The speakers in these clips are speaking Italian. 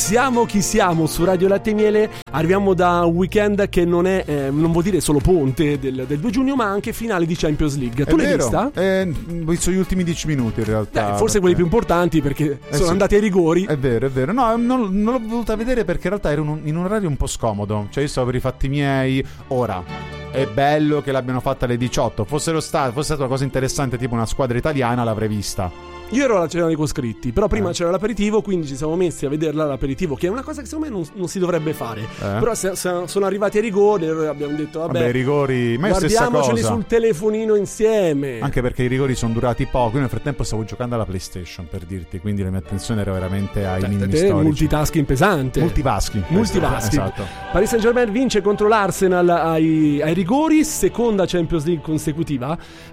Siamo chi siamo su Radio Latte e Miele. Arriviamo da un weekend che non vuol dire solo ponte del 2 giugno, ma anche finale di Champions League. Tu l'hai vista? Ho visto gli ultimi 10 minuti in realtà. Forse quelli più importanti, perché sono andati ai rigori. È vero. No, non l'ho voluta vedere perché in realtà ero in un orario un po' scomodo. Cioè io stavo per i fatti miei. Ora, è bello che l'abbiano fatta alle 18. Fosse stata una cosa interessante, tipo una squadra italiana, l'avrei vista. Io ero alla cena dei coscritti, però prima c'era l'aperitivo, quindi ci siamo messi a vederla l'aperitivo, che è una cosa che secondo me non si dovrebbe fare. Però sono arrivati ai rigori e abbiamo detto vabbè, i rigori, ma è stessa guardiamoceli cosa sul telefonino insieme. Anche perché i rigori sono durati poco. Io nel frattempo stavo giocando alla PlayStation, per dirti, quindi la mia attenzione era veramente ai minimi storici. Multitasking pesante. Multitasking. Esatto. Paris Saint-Germain vince contro l'Arsenal ai rigori, seconda Champions League consecutiva.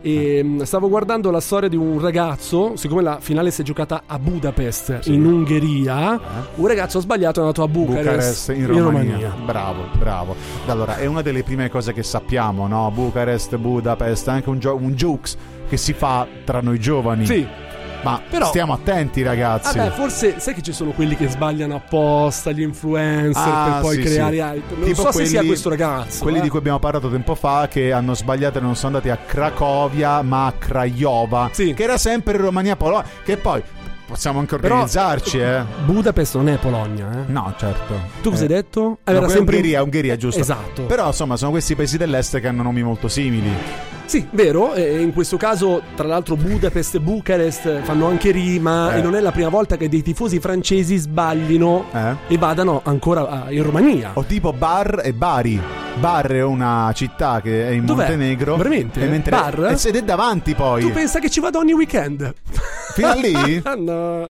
E stavo guardando la storia di un ragazzo, siccome la finale si è giocata a Budapest, in Ungheria. Un ragazzo ha sbagliato, è andato a Bucarest in Romania. Bravo. Allora, è una delle prime cose che sappiamo, no? Bucarest, Budapest, anche un jokes che si fa tra noi giovani. Sì. Ma però stiamo attenti, ragazzi. Forse sai che ci sono quelli che sbagliano apposta, gli influencer, per poi creare hype. Non so se sia questo ragazzo. Quelli di cui abbiamo parlato tempo fa, che hanno sbagliato e non sono andati a Cracovia ma a Craiova, che era sempre Romania, Polonia, che poi possiamo anche organizzarci. Budapest non è Polonia, No, certo. Tu cosa hai detto? Era sempre Ungheria, giusto? Esatto. Però insomma sono questi paesi dell'est che hanno nomi molto simili. Sì, vero, e in questo caso tra l'altro Budapest e Bucarest fanno anche rima, e non è la prima volta che dei tifosi francesi sbaglino e vadano ancora in Romania. O tipo Bar e Bari. Bar è una città che è in Montenegro. Veramente? Bar? Ed è davanti poi. Tu pensa che ci vado ogni weekend? Fino a lì? No.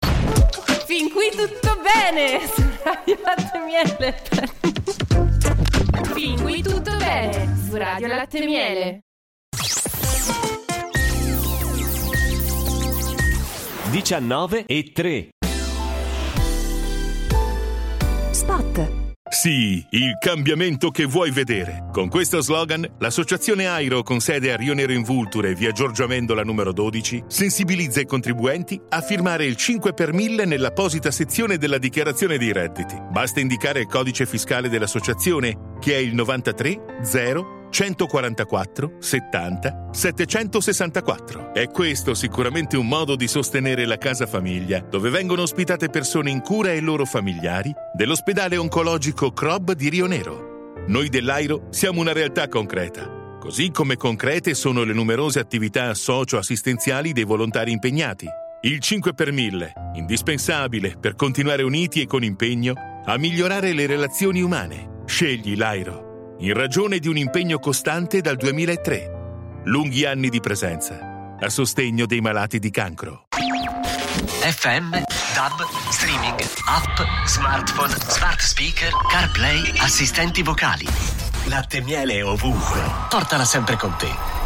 Fin qui tutto bene su Radio Latte e Miele. Fin qui tutto bene su Radio Latte e Miele. 19:03. Spot. Sì, il cambiamento che vuoi vedere. Con questo slogan, l'associazione Airo, con sede a Rio Nero in Vulture, via Giorgio Amendola numero 12, sensibilizza i contribuenti a firmare il 5 per 1000 nell'apposita sezione della dichiarazione dei redditi. Basta indicare il codice fiscale dell'associazione, che è il 93 0 144 70 764. È questo sicuramente un modo di sostenere la casa famiglia, dove vengono ospitate persone in cura e loro familiari dell'ospedale oncologico CROB di Rio Nero. Noi dell'Airo siamo una realtà concreta, così come concrete sono le numerose attività socio-assistenziali dei volontari impegnati. Il 5 per 1000, indispensabile per continuare uniti e con impegno a migliorare le relazioni umane. Scegli l'Airo, in ragione di un impegno costante dal 2003. Lunghi anni di presenza a sostegno dei malati di cancro. FM, DAB, streaming, app, smartphone, smart speaker, CarPlay, assistenti vocali. Latte e Miele ovunque. Portala sempre con te.